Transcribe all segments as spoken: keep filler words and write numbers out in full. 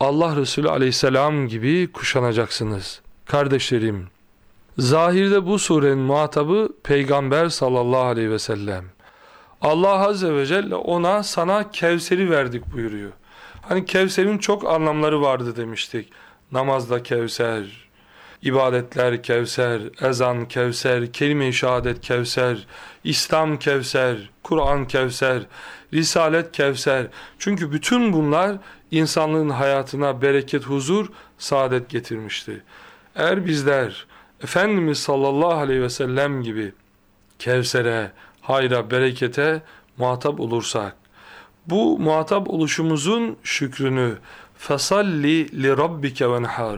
Allah Resulü aleyhisselam gibi kuşanacaksınız. Kardeşlerim, zahirde bu surenin muhatabı Peygamber sallallahu aleyhi ve sellem. Allah azze ve celle ona sana Kevser'i verdik buyuruyor. Hani Kevser'in çok anlamları vardı demiştik. Namazda Kevser, ibadetler Kevser, ezan Kevser, kelime-i şehadet Kevser, İslam Kevser, Kur'an Kevser, Risalet Kevser. Çünkü bütün bunlar insanlığın hayatına bereket, huzur, saadet getirmişti. Eğer bizler Efendimiz sallallahu aleyhi ve sellem gibi Kevser'e, hayra, berekete muhatap olursak, bu muhatap oluşumuzun şükrünü fesalli li rabbike venhar,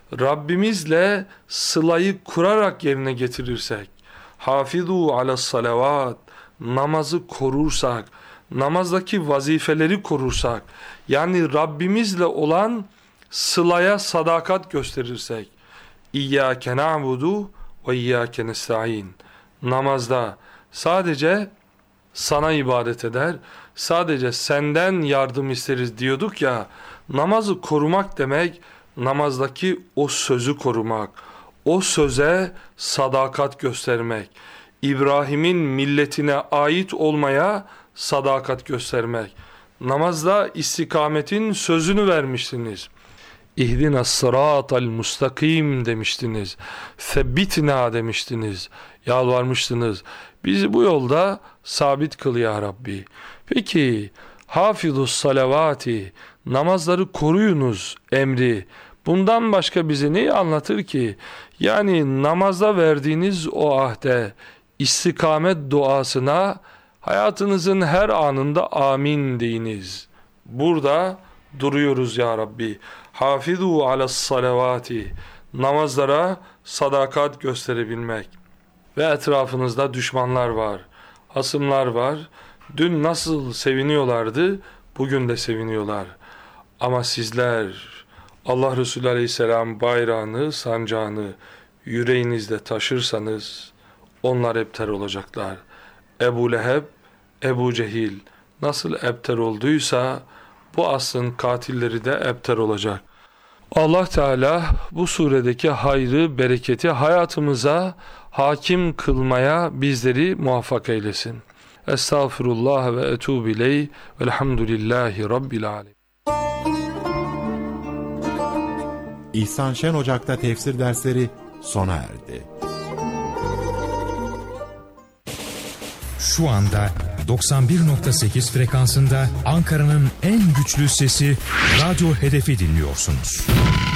Rabbimizle sılayı kurarak yerine getirirsek, hafizu alas salavat, namazı korursak, namazdaki vazifeleri korursak, yani Rabbimizle olan sılaya sadakat gösterirsek, İyyâke na'budu ve iyyâke nesta'in, namazda sadece sana ibadet eder, sadece senden yardım isteriz diyorduk ya, namazı korumak demek, namazdaki o sözü korumak, o söze sadakat göstermek, İbrahim'in milletine ait olmaya sadakat göstermek. Namazda istikametin sözünü vermiştiniz. İhdina sıratal mustakim demiştiniz. Febbitna demiştiniz. Yalvarmıştınız. Bizi bu yolda sabit kıl ya Rabbi. Peki, hafizus salavati, namazları koruyunuz emri, bundan başka bize neyi anlatır ki? Yani namazda verdiğiniz o ahde, istikamet duasına hayatınızın her anında amin deyiniz. Burada duruyoruz ya Rabbi. Hafizu alas salavati, namazlara sadakat gösterebilmek. Ve etrafınızda düşmanlar var, hasımlar var. Dün nasıl seviniyorlardı, bugün de seviniyorlar. Ama sizler Allah Resulü Aleyhisselam bayrağını, sancağını yüreğinizde taşırsanız onlar ebter olacaklar. Ebu Leheb, Ebu Cehil nasıl ebter olduysa bu aslın katilleri de ebter olacak. Allah Teala bu suredeki hayrı, bereketi hayatımıza hakim kılmaya bizleri muvaffak eylesin. Estağfirullah ve etûbü ileyh velhamdülillahi rabbil alemin. İhsan Şen Ocak'ta tefsir dersleri sona erdi. Şu anda doksan bir nokta sekiz frekansında Ankara'nın en güçlü sesi Radyo Hedef'i dinliyorsunuz.